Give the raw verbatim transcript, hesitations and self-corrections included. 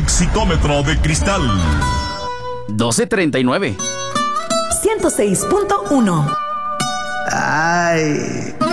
Taxímetro de cristal. doce treinta y nueve. ciento seis punto uno. Ay.